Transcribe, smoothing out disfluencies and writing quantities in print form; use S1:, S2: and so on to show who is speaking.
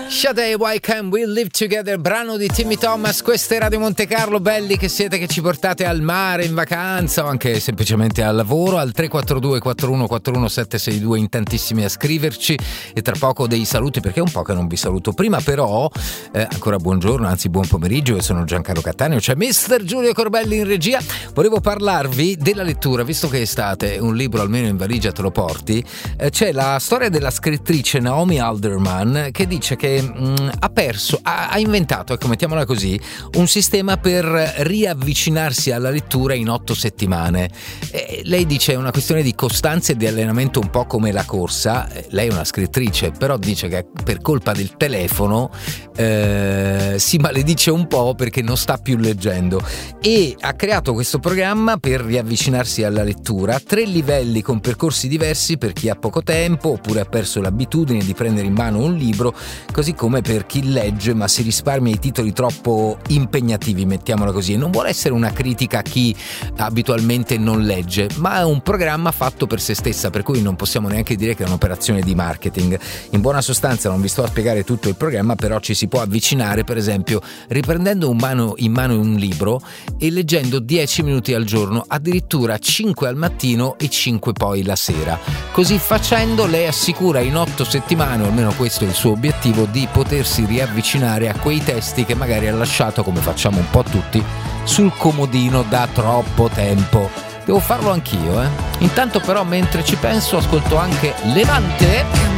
S1: Sade, Why Can't We Live Together, brano di Timmy Thomas. Questa è Radio Monte Carlo, belli che siete, che ci portate al mare, in vacanza o anche semplicemente al lavoro. Al 342 4141 762 in tantissimi a scriverci, e tra poco dei saluti, perché è un po' che non vi saluto. Prima però ancora buongiorno, anzi buon pomeriggio, io sono Giancarlo Cattaneo, c'è Mister Giulio Corbelli in regia. Volevo parlarvi della lettura, visto che è estate, un libro almeno in valigia te lo porti. C'è la storia della scrittrice Naomi Alderman, che dice che ha inventato, ecco, mettiamola così, un sistema per riavvicinarsi alla lettura in 8 settimane. Lei dice è una questione di costanza e di allenamento, un po' come la corsa. Lei è una scrittrice, però dice che per colpa del telefono si maledice un po' perché non sta più leggendo, e ha creato questo programma per riavvicinarsi alla lettura, 3 livelli con percorsi diversi per chi ha poco tempo oppure ha perso l'abitudine di prendere in mano un libro, così come per chi legge ma si risparmia i titoli troppo impegnativi, mettiamola così. E non vuole essere una critica a chi abitualmente non legge, ma è un programma fatto per se stessa, per cui non possiamo neanche dire che è un'operazione di marketing. In buona sostanza, non vi sto a spiegare tutto il programma, però ci si può avvicinare, per esempio riprendendo in mano un libro e leggendo 10 minuti al giorno, addirittura 5 al mattino e 5 poi la sera. Così facendo lei assicura in 8 settimane, o almeno questo è il suo obiettivo, di potersi riavvicinare a quei testi che magari ha lasciato, come facciamo un po' tutti, sul comodino da troppo tempo. Devo farlo anch'io, Intanto però, mentre ci penso, ascolto anche Levante.